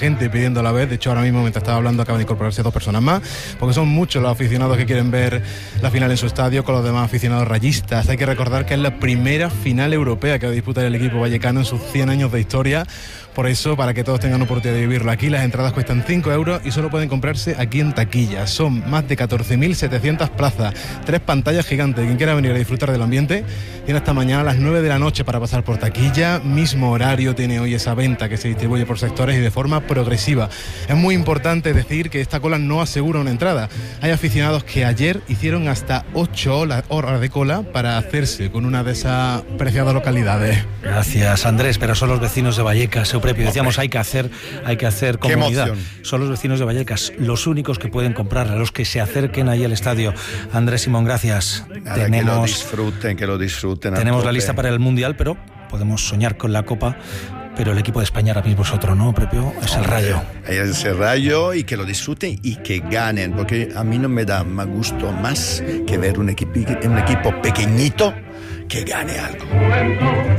gente pidiendo a la vez. De hecho, ahora mismo, mientras estaba hablando, acaban de incorporarse 2 personas más, porque son muchos los aficionados que quieren ver la final en su estadio con los demás aficionados rayistas. Hay que recordar que es la primera final europea que va a disputar el equipo vallecano en sus 100 años de historia. Por eso, para que todos tengan oportunidad de vivirlo aquí, las entradas cuestan 5 euros y solo pueden comprarse aquí en taquilla. Son más de 14.700 plazas, 3 pantallas gigantes. Quien quiera venir a disfrutar del ambiente tiene hasta mañana a las 9 de la noche para pasar por taquilla. Mismo horario tiene hoy esa venta, que se distribuye por sectores y de forma progresiva. Es muy importante decir que esta cola no asegura una entrada. Hay aficionados que ayer hicieron hasta 8 horas de cola para hacerse con una de esas preciadas localidades. Gracias, Andrés, pero son los vecinos de Vallecas, Euprepio. Decíamos, hay que hacer comunidad. Son los vecinos de Vallecas los únicos que pueden comprarla, los que se acerquen ahí al estadio. Andrés, Simón, gracias. Que lo disfruten. Tenemos la lista para el Mundial, pero podemos soñar con la Copa. Pero el equipo de España ahora mismo es otro, ¿no, Prepio? Es el Rayo. Es el Rayo, y que lo disfruten y que ganen, porque a mí no me da más gusto más que ver un equipo pequeñito que gane algo.